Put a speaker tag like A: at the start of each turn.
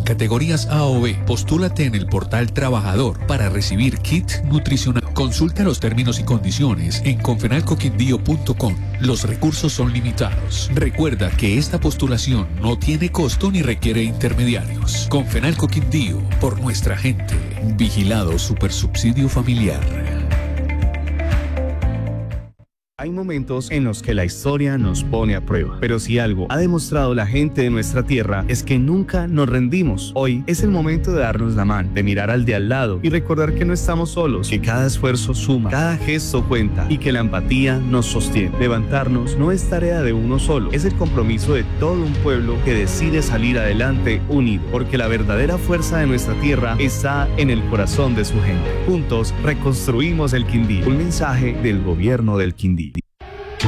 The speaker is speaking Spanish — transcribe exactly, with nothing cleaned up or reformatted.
A: categorías A o B. Postúlate en el portal Trabajador para recibir kit nutricional. Consulta los términos y condiciones en confenalcoquindío punto com. Los recursos son limitados. Recuerda que esta postulación no tiene costo ni requiere intermediarios. Confenalco Quindío, por nuestra gente. Vigilado Supersubsidio Familiar.
B: Hay momentos en los que la historia nos pone a prueba, pero si algo ha demostrado la gente de nuestra tierra es que nunca nos rendimos. Hoy es el momento de darnos la mano, de mirar al de al lado y recordar que no estamos solos, que cada esfuerzo suma, cada gesto cuenta y que la empatía nos sostiene. Levantarnos no es tarea de uno solo, es el compromiso de todo un pueblo que decide salir adelante unido, porque la verdadera fuerza de nuestra tierra está en el corazón de su gente. Juntos reconstruimos el Quindío. Un mensaje del gobierno del Quindío.